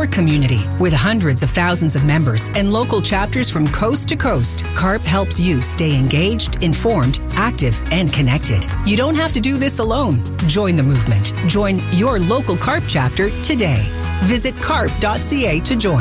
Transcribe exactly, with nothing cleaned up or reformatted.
community. With hundreds of thousands of members and local chapters from coast to coast, CARP helps you stay engaged, informed, active, and connected. You don't have to do this alone. Join the movement. Join your local CARP chapter today. Visit carp dot c a to join.